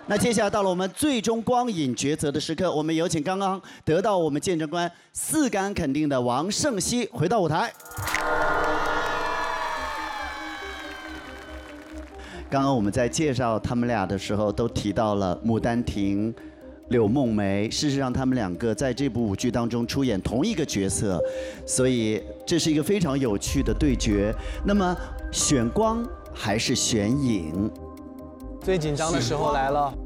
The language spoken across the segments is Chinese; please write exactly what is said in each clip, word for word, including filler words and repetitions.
那接下来到了我们最终光影抉择的时刻，我们有请刚刚得到我们见证官四杆肯定的王胜熙回到舞台。刚刚我们在介绍他们俩的时候，都提到了《牡丹亭》、柳梦梅。事实上，他们两个在这部舞剧当中出演同一个角色，所以这是一个非常有趣的对决。那么，选光还是选影？ 最紧张的时候来了。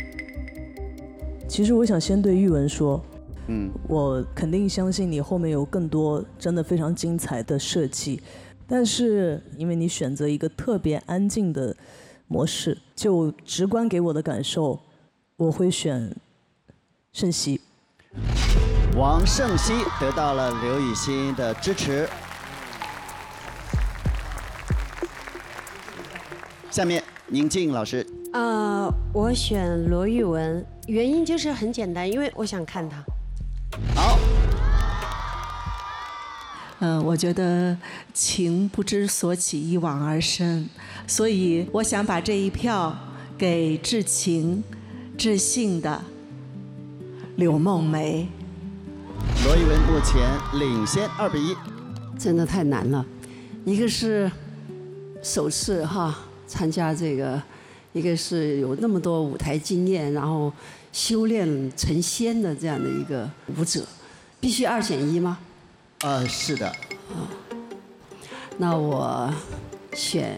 其实我想先对玉文说， 嗯， 我肯定相信你后面有更多真的非常精彩的设计，但是因为你选择一个特别安静的模式，就直观给我的感受，我会选胜熙。 王胜熙得到了刘雨欣的支持。下面宁静老师。 呃，我选罗玉文，原因就是很简单，因为我想看她。 好。 呃，我觉得情不知所起，一往而深，所以我想把这一票给至情、至性的柳梦梅。 罗玉文目前领先二比一。 真的太难了，一个是首次哈参加这个，一个是有那么多舞台经验，然后修炼成仙的这样的一个舞者，必须二选一吗？ 呃，是的。 啊，那我选。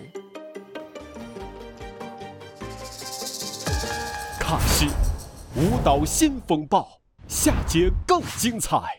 卡西舞蹈新风暴，下节更精彩。